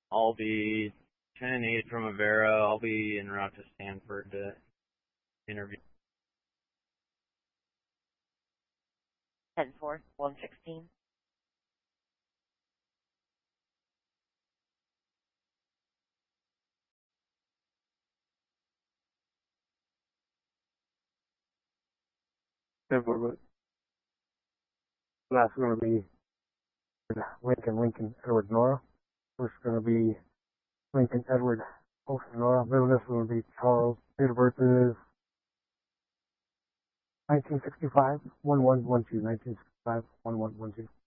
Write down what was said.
I'll be 10-8 from Avera. I'll be en route to Stanford to interview. 10-4, 116. Last going to be Lincoln, Edward, Nora. First going to be Lincoln, Edward, Nora. Middle initial going to be Charles. Date of birth is 1965, 1112. 1965, 1112.